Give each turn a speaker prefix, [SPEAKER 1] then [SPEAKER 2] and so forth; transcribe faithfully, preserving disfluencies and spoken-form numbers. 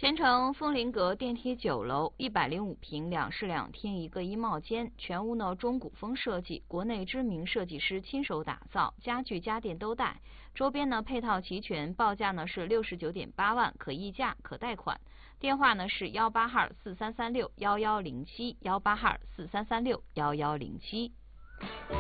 [SPEAKER 1] 前程枫林阁电梯九楼，一百零五平，两室两厅一个衣帽间，全屋呢中古风设计，国内知名设计师亲手打造，家具家电都带，周边呢配套齐全，报价呢是六十九点八万，可议价可贷款。电话呢是幺八号四三三六幺幺零七幺八号四三三六幺幺零七。